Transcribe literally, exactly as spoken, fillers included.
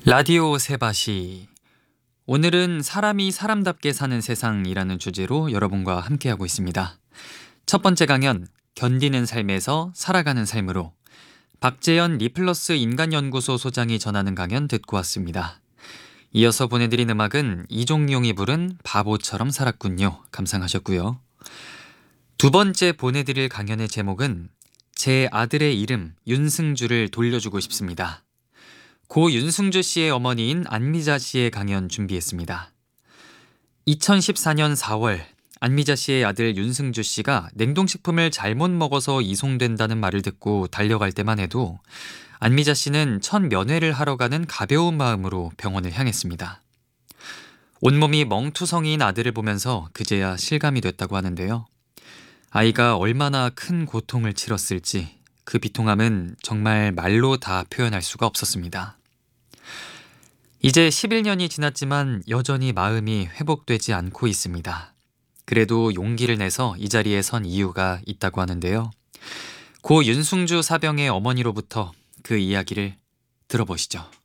라디오 세바시. 오늘은 사람이 사람답게 사는 세상이라는 주제로 여러분과 함께하고 있습니다. 첫 번째 강연, 견디는 삶에서 살아가는 삶으로 박재현 리플러스 인간연구소 소장이 전하는 강연 듣고 왔습니다. 이어서 보내드린 음악은 이종용이 부른 바보처럼 살았군요. 감상하셨고요. 두 번째 보내드릴 강연의 제목은 제 아들의 이름 윤승주를 돌려주고 싶습니다. 고 윤승주 씨의 어머니인 안미자 씨의 강연 준비했습니다. 이천십사 년 사월 안미자 씨의 아들 윤승주 씨가 냉동식품을 잘못 먹어서 이송된다는 말을 듣고 달려갈 때만 해도 안미자 씨는 첫 면회를 하러 가는 가벼운 마음으로 병원을 향했습니다. 온몸이 멍투성이인 아들을 보면서 그제야 실감이 됐다고 하는데요. 아이가 얼마나 큰 고통을 치렀을지 그 비통함은 정말 말로 다 표현할 수가 없었습니다. 이제 십일 년이 지났지만 여전히 마음이 회복되지 않고 있습니다. 그래도 용기를 내서 이 자리에 선 이유가 있다고 하는데요. 고 윤승주 사병의 어머니로부터 그 이야기를 들어보시죠.